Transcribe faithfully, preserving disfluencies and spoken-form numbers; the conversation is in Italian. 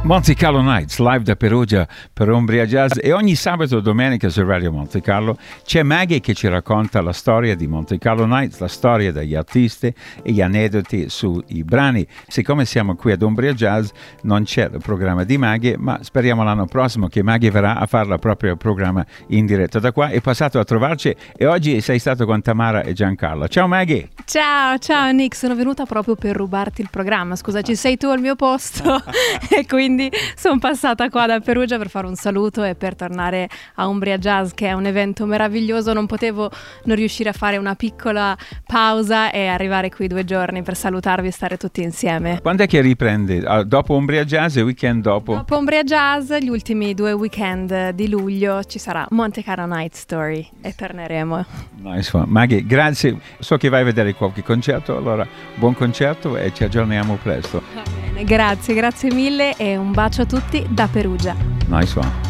Monte Carlo Nights, live da Perugia per Umbria Jazz, e ogni sabato e domenica su Radio Monte Carlo c'è Maggie che ci racconta la storia di Monte Carlo Nights, la storia degli artisti e gli aneddoti sui brani. Siccome siamo qui ad Umbria Jazz non c'è il programma di Maggie, ma speriamo l'anno prossimo che Maggie verrà a fare il proprio programma in diretta da qua. È passato a trovarci e oggi sei stato con Tamara e Giancarlo. Ciao Maggie! Ciao, ciao Nick, sono venuta proprio per rubarti il programma. Scusa, ci sei tu al mio posto e quindi sono passata qua da Perugia per fare un saluto e per tornare a Umbria Jazz, che è un evento meraviglioso. Non potevo non riuscire a fare una piccola pausa e arrivare qui due giorni per salutarvi e stare tutti insieme. Quando è che riprende? Uh, dopo Umbria Jazz e weekend dopo? Dopo Umbria Jazz, gli ultimi due weekend di luglio ci sarà Monte Carlo Night Story e torneremo. Nice one. Maggie, grazie. So che vai a vedere qualche concerto, allora buon concerto e ci aggiorniamo presto. Va bene, grazie, grazie mille e un bacio a tutti da Perugia. Nice one.